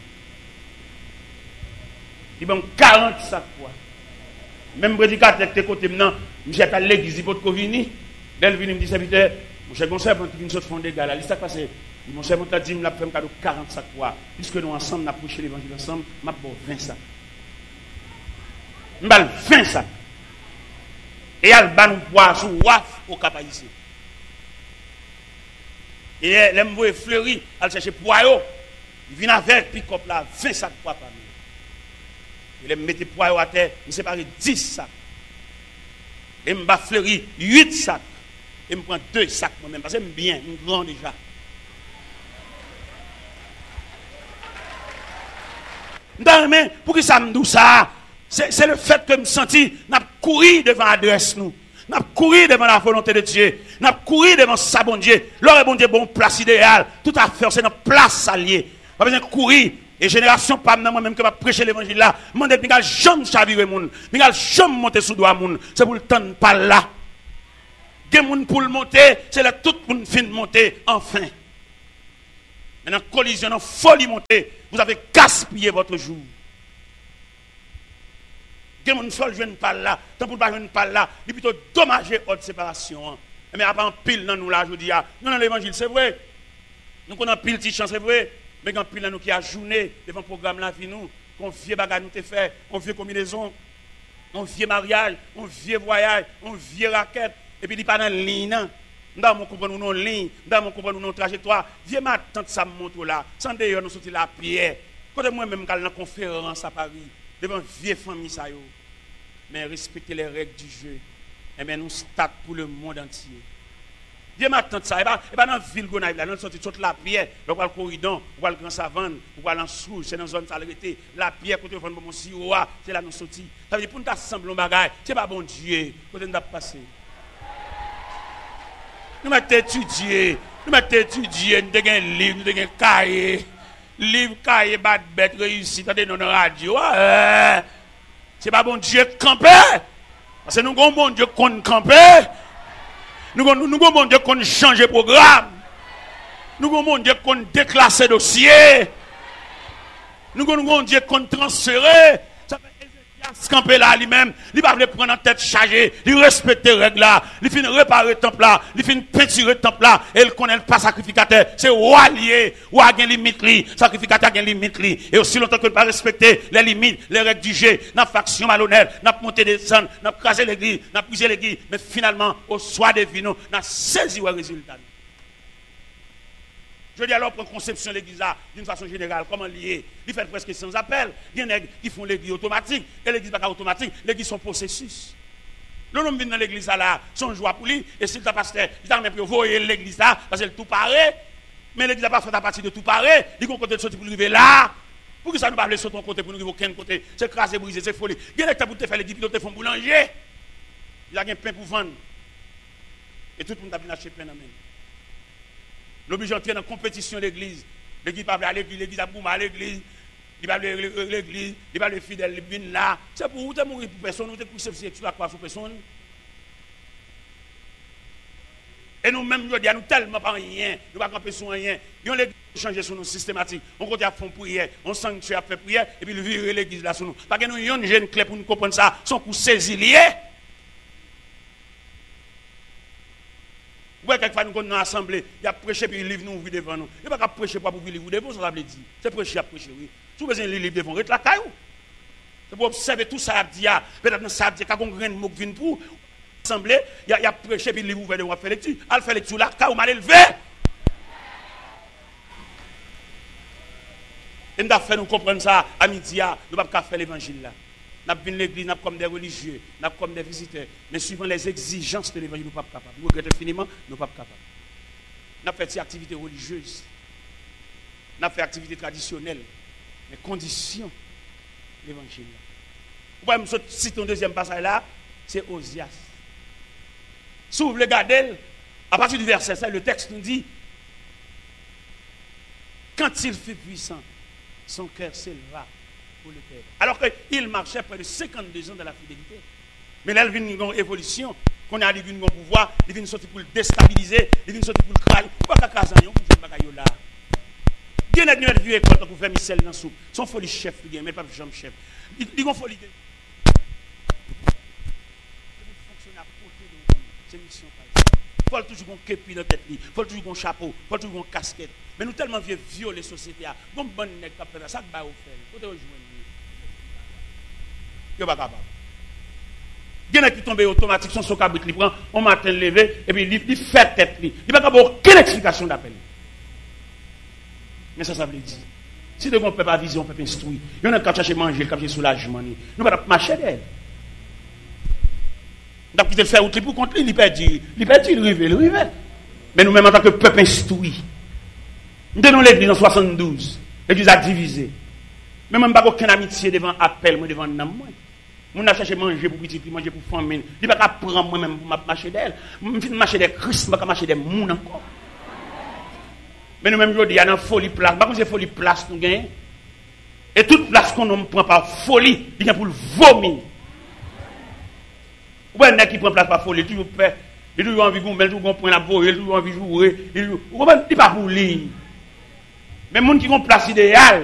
Il y a 40 sacs quoi. Même prédicateur de côté maintenant, je suis à l'église, il faut que vini. Dès qu'il me dit, serviteur, mon cher conseil, quand il vient de dégâts, là, il s'est passé. Mon cher conseil dit, il m'a fait un cadeau 40 sacs quoi. Puisque nous ensemble, nous avons prêché l'évangile ensemble, je vais 20 sacs. Je vais 20 sacs. Et elle va nous boire sous waf au cap ici. Et elle me voit fleuri, elle cherche poireau. Il vient avec pick-up là, 20 sacs poireaux par nous. Il me mettait poireau à terre, il me sépare 10 sacs. Et me bat fleuri 8 sacs. Et me prend 2 sacs moi-même, parce que j'aime bien, je suis grand déjà. Non, mais pour que ça me dise ça? C'est le fait que je me senti, n'a couru devant l'adresse nous. N'a couru devant la volonté de Dieu. N'a couru devant sa bon Dieu. L'heure bon Dieu, bon place idéale. Tout à fait, c'est notre place alliée. Pas besoin de courir. Et génération, pas moi-même que va prêcher l'évangile là. Je ne vais jamais chavirer moun. Je ne vais jamais monter sous doigt moun. C'est pour le temps pas là. Des moun pour le monter, c'est là tout le monde fin de monter, enfin. Maintenant, collision, dans folie monter, vous avez gaspillé votre jour. Des moun seul jeune pas là, tant pour pas jeune pas là, il plutôt dommager votre séparation. Mais après en pile dans nous là, je dis non dans l'évangile, c'est vrai. Nous connaissons pile petite chance, c'est vrai. Mais quand pile dans nous qui a journée devant le programme la vie nous, qu'on vieux bagage nous te fait, on vieux combinaison, on vieux mariage, on vieux voyage, on vieux raquette et puis il pas dans ligne. Dans mon comprendre nous ligne, dans mon comprendre nous trajectoire. Vieux ma tante ça me montre là, sans d'ailleurs nous sortir la pierre. Quand moi même dans conférence à Paris devant vieille famille ça yo. Mais respecter les règles du jeu. Eh bien, nous stade pour le monde entier. Dieu m'attend ça. Et pas dans la ville Gonaïve, là, nous sortons toute la pierre, on va le corridor, on va le grand savane, on va l'ensouche, c'est dans la zone salubrité. La pierre, côté de mon siroa, c'est là nous sortis. Ça veut dire pour nous assembler un bagage, c'est pas bon Dieu, côté nous passer. Nous m'avons étudié, nous avons un livre, nous avons un cahier. Livre, cahier, bad bête, réussite, attendez, dans la radio. C'est pas bon Dieu camper. Parce que nous avons bon Dieu qu'on camper. Nous avons bon Dieu qu'on change de programme. Nous avons bon Dieu qu'on déclasse le dossier. Nous avons bon Dieu qu'on transfère. Ça fait Ézéchias camper là lui-même. Il ne va pas prendre en tête chargée. Il respecte les règles là. Il finit réparer le temple là. Il finit peinturer le temple là. Et il connaît pas sacrificateur. C'est roi lié. Roi a une limite li. Sacrificateur a une limite li. Et aussi longtemps que ne pas respecter les limites, les règles du jeu, n'a faction malhonnête, n'a monté des descendre, n'a crasé l'église, n'a brisé l'église. Mais finalement, au soir des vinos, n'a saisi le résultat. Je dis alors, pour conception de l'église là, d'une façon générale, comment lier? Il fait presque sans appel. Il y en a qui font l'église automatique. Et l'église n'est pas automatique. L'église sont processus. Le nom vient dans l'église là, son joie pour lui. Et si le pasteur, il a même pour voir l'église là, parce qu'elle tout paraît. Mais l'église n'a pas fait à partir de tout paraît. Il y a un côté de sortir pour arriver là. Pour que ça ne pas aller sur ton côté, pour nous arriver aucun côté. C'est crasé, brisé, c'est folie. Il y a des pour te faire l'église, ils font boulanger. Il y a un pain pour vendre. Et tout le monde a bien acheté pain dans la main. L'obligé d'entrer dans la compétition de l'église. L'église va à l'église, l'église a boumé à l'église. Il va à l'église, il va les fidèles, ils viennent là. C'est pour vous, mourir pour personne, vous êtes poussé sur la croix sur personne. Et nous-mêmes, nous disons tellement pas rien, nous ne pouvons pas camper sur rien. Nous l'église changer sur nous systématique. On continue à faire prière, on sanctuaire à faire prière, et puis nous virer l'église là sur nous. Parce que nous avons une jeune clé pour nous comprendre ça, son coup saisi lié. Ouais, quelquefois nous sommes dans l'assemblée, il a prêché puis il livre nous ouvrir devant nous. Il n'y a pas qu'à prêcher pour vous livrer devant, ça veut dire. C'est prêcher à prêcher, oui. Si vous besoin de livre devant, reste la caillou. C'est pour observer tout ça, peut-être ça, quand on a un mot qui vient pour l'assemblée, il a prêché puis il livre ouvert devant, faire lecture. Il fait lecture là, caillou mal élevé. Et nous avons fait nous comprendre ça à midi, nous ne pouvons pas faire l'évangile là. Nous avons l'église, nous comme des religieux, nous comme des visiteurs. Mais suivant les exigences de l'évangile, nous ne sommes pas capables. Nous regrettons infiniment, nous ne sommes pas capables. Nous avons fait des activités religieuses. Nous avons fait des activités traditionnelles. Mais conditions de l'évangile. Vous pouvez me citer un deuxième passage là, c'est Osias. Si vous voulez regarder, à partir du verset 7, le texte nous dit, quand il fut puissant, son cœur s'éleva. Pour le Père. Alors qu'il marchait près de 52 ans dans la fidélité. Mais là, il vient une évolution. Quand on a un pouvoir, il vient sortir pour le déstabiliser, il vient sortir pour le crailler. Pourquoi il y a un pour faire un bagage là? Il y a une vieux école pour faire Michel dans la soupe. Son folie chef, mais pas jambe chef. Il y a une folie. Fonctionner à côté de nous. C'est une mission. Il faut toujours un képi dans la tête, il faut toujours un chapeau, il faut toujours une casquette. Mais nous tellement vieux les sociétés. Bon, bon, nèg qui fait ça, ça va au faire. Côté rejoindre. Il pas capable. Il y en a qui tombent automatique, son cabrit, il prend, on matin levé, et puis il fait tête. Il n'y a pas capable aucune explication d'appel. Mais ça veut dire. Si nous ne pouvons pas vision, on peut instruire. Il y en a qui cherchent à manger, qui cherchent soulagement. Nous ne pouvons pas marcher d'elle. Nous avons fait outil pour contre lui, il perd, il rive. Mais nous-mêmes, en tant que peuple instruit, nous tenons l'église en 72. L'église a divisé. Mais même pas aucune amitié devant appel, moi devant nam moi. Mon a cherché manger pour petit, manger pour famille. Il pas prendre moi-même pour marcher d'elle. Je vais marcher des Christ, je vais marcher des moun encore. Mais nous-mêmes, il y a une folie place. Par contre, c'est folie place nous gagnons. Et toute place qu'on ne prend par folie, il y a pour le vomir. Ou un qui prend place par folie, toujours fait. Il a toujours envie de gommer, il a toujours envie de boire, il a toujours envie de jouer. Il n'est pas pour lui. Mais les gens qui ont place idéale,